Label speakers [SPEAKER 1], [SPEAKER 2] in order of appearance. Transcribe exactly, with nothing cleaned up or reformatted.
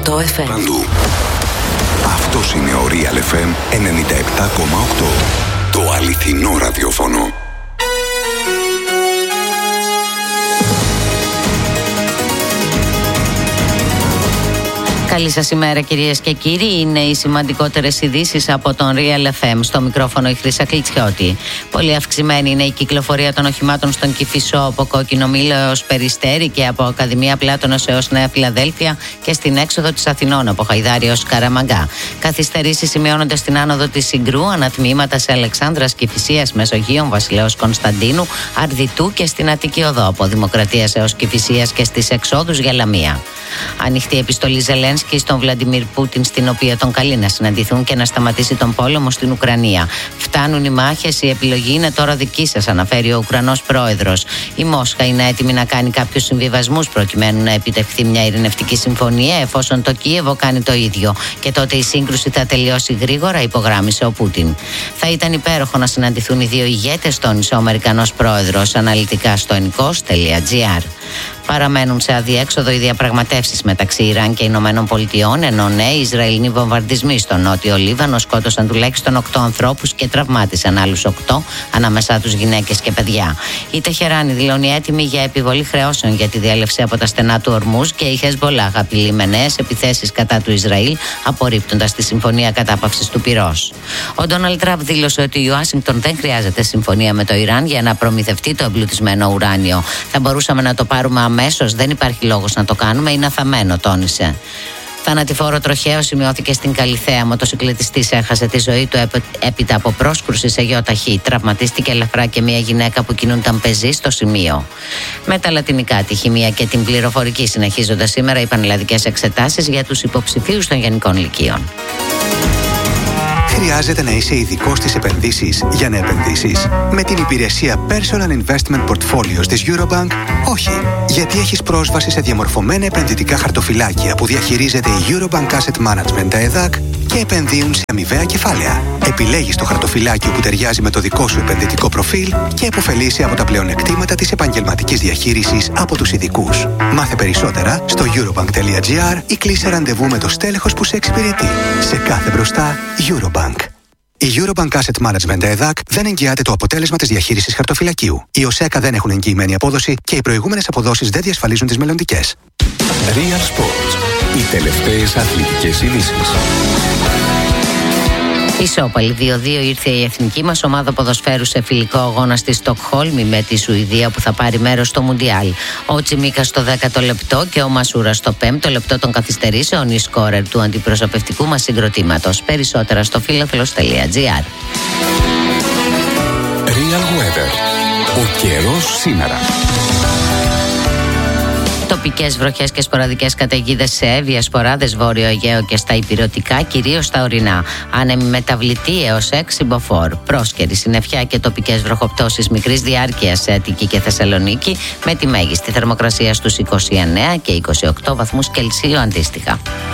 [SPEAKER 1] οκτώ εφ εμ.
[SPEAKER 2] Παντού. Αυτός είναι ο Real εφ εμ ενενήντα επτά κόμμα οκτώ. Το αληθινό ραδιόφωνο.
[SPEAKER 3] Καλή σας ημέρα κυρίες και κύριοι, είναι οι σημαντικότερες ειδήσεις από τον Real εφ εμ. Στο μικρόφωνο η Χρύσα Κλιτσιώτη. Πολύ αυξημένη είναι η κυκλοφορία των οχημάτων στον Κηφισό, από Κόκκινο Μήλο έως Περιστέρι και από Ακαδημία Πλάτωνος έως Νέα Φιλαδέλφια και στην έξοδο της Αθηνών από Χαϊδάρι έως Καραμαγκά. Καθυστερήσεις σημειώνονται στην άνοδο της Συγκρού, ανατμήματα σε Αλεξάνδρας, Κηφισίας, Μεσογείων, Βασιλέως Κωνσταντίνου, Αρδιτού και στην Αττική Οδό από Δημοκρατίας έως Κηφισίας και στις εξόδους για Λαμία. Ανοιχτή επιστολή Ζελένσκι στον Βλαντιμίρ Πούτιν, στην οποία τον καλεί να συναντηθούν και να σταματήσει τον πόλεμο στην Ουκρανία. Φτάνουν οι μάχες, η επιλογή είναι τώρα δική σας, αναφέρει ο Ουκρανός πρόεδρος. Η Μόσχα είναι έτοιμη να κάνει κάποιους συμβιβασμούς προκειμένου να επιτευχθεί μια ειρηνευτική συμφωνία, εφόσον το Κίεβο κάνει το ίδιο. Και τότε η σύγκρουση θα τελειώσει γρήγορα, υπογράμμισε ο Πούτιν. Θα ήταν υπέροχο να συναντηθούν οι δύο ηγέτες, τόνισε ο Αμερικανός πρόεδρος αναλυτικά στο ενικός τελεία τζι άρ. Παραμένουν σε αδιέξοδο οι διαπραγματεύσεις μεταξύ Ιράν και Ηνωμένων Πολιτειών, ενώ νέοι Ισραηλινοί βομβαρδισμοί στο νότιο Λίβανο σκότωσαν τουλάχιστον οκτώ ανθρώπους και τραυμάτισαν άλλους οκτώ, ανάμεσά τους γυναίκες και παιδιά. Η Τεχεράνη δηλώνει έτοιμη για επιβολή χρεώσεων για τη διέλευση από τα στενά του Ορμούζ και η Χεσμπολάχ απειλεί με νέες επιθέσεις κατά του Ισραήλ, απορρίπτοντας τη συμφωνία κατάπαυσης του πυρός. Ο Ντόναλντ Τραμπ δήλωσε ότι η Ουάσιγκτον δεν χρειάζεται συμφωνία με το Ιράν για να προμηθευτεί το εμπλουτισμένο ουράνιο. Θα μπορούσαμε να το πάρουμε αμέσως, δεν υπάρχει λόγος να το κάνουμε, είναι αθαμένο, τόνισε. Θανατηφόρο τροχαίο σημειώθηκε στην Καλιθέα. Μοτοσυκλετιστής έχασε τη ζωή του έπειτα από πρόσκρουση σε γιοταχή. Τραυματίστηκε ελαφρά και μια γυναίκα που κινούνταν πεζή στο σημείο. Με τα λατινικά, τη χημεία και την πληροφορική συνεχίζονται σήμερα οι πανελλαδικές εξετάσεις για τους υποψηφίους των γενικών λυκείων.
[SPEAKER 4] Χρειάζεται να είσαι ειδικός στις επενδύσεις για να επενδύσεις? Με την υπηρεσία Personal Investment Portfolios της Eurobank, όχι. Γιατί έχεις πρόσβαση σε διαμορφωμένα επενδυτικά χαρτοφυλάκια που διαχειρίζεται η Eurobank Asset Management, τα ΕΔΑΚ, και επενδύουν σε αμοιβαία κεφάλαια. Επιλέγεις το χαρτοφυλάκιο που ταιριάζει με το δικό σου επενδυτικό προφίλ και επωφελείσαι από τα πλεονεκτήματα της επαγγελματικής διαχείρισης από τους ειδικούς. Μάθε περισσότερα στο eurobank τελεία τζι άρ ή κλείσε ραντεβού με το στέλεχος που σε εξυπηρετεί. Σε κάθε μπροστά, Eurobank. Η Eurobank Asset Management ΕΔΑΚ δεν εγγυάται το αποτέλεσμα της διαχείρισης χαρτοφυλακίου. Οι ΟΣΕΚΑ δεν έχουν εγγυημένη απόδοση και οι προηγούμενες αποδόσεις δεν διασφαλίζουν τις μελλοντικές.
[SPEAKER 2] Real Sports. Οι τελευταίες αθλητικές ειδήσεις.
[SPEAKER 3] Ισόπαλη δύο δύο ήρθε η εθνική μας ομάδα ποδοσφαίρου σε φιλικό αγώνα στη Στοκχόλμη με τη Σουηδία που θα πάρει μέρος στο Μουντιάλ. Ο Τσιμίκας στο δέκατο λεπτό και ο Μασούρας στο πέμπτο λεπτό των καθυστερήσεων, οι σκόρερ του αντιπροσωπευτικού μας συγκροτήματος. Περισσότερα στο φίλαθλος τελεία τζι άρ.
[SPEAKER 2] Real Weather. Ο καιρός σήμερα.
[SPEAKER 3] Τοπικές βροχές και σποραδικές καταιγίδες σε Εύβοια, Σποράδες, Βόρειο Αιγαίο και στα Ηπειρωτικά, κυρίως στα ορεινά. Άνεμη μεταβλητή έως έξι μποφόρ. Πρόσκαιρη συννεφιά και τοπικές βροχοπτώσεις μικρής διάρκειας σε Αττική και Θεσσαλονίκη, με τη μέγιστη θερμοκρασία στους είκοσι εννέα και είκοσι οκτώ βαθμούς Κελσίου αντίστοιχα.